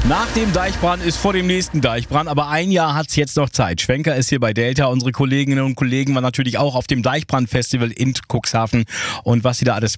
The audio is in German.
Nach dem Deichbrand ist vor dem nächsten Deichbrand, aber ein Jahr hat's jetzt noch Zeit. Schwenker ist hier bei Delta. Unsere Kolleginnen und Kollegen waren natürlich auch auf dem Deichbrand-Festival in Cuxhaven. Und was sie da alles